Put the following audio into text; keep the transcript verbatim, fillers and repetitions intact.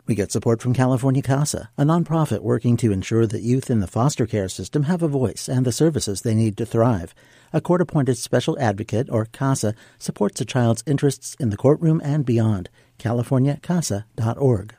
We get support from California CASA, a nonprofit working to ensure that youth in the foster care system have a voice and the services they need to thrive. A court-appointed special advocate, or CASA, supports a child's interests in the courtroom and beyond. california casa dot org.